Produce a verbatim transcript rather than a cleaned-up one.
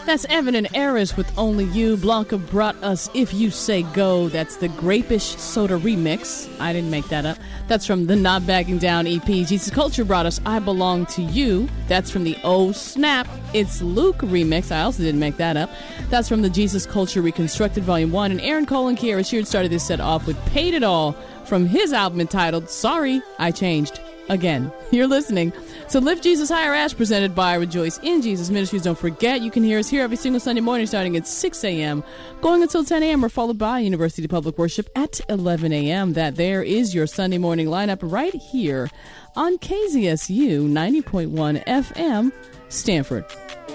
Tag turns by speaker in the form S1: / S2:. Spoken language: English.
S1: That's Evan and Eris with Only You. Blanca brought us If You Say Go. That's the Grapish Soda remix. I didn't make that up. That's from the Not Backing Down E P. Jesus Culture brought us I Belong to You. That's from the Oh Snap, It's Luke remix. I also didn't make that up. That's from the Jesus Culture Reconstructed Volume one. And Aaron Cole and Kiara Sheard started this set off with Paid It All from his album entitled Sorry, I Changed Again. You're listening to Lift Jesus Higher Ash, presented by Rejoice in Jesus Ministries. Don't forget, you can hear us here every single Sunday morning starting at six a.m., going until ten a.m., or followed by University Public Worship at eleven a.m. That there is your Sunday morning lineup right here on K Z S U ninety point one F M, Stanford.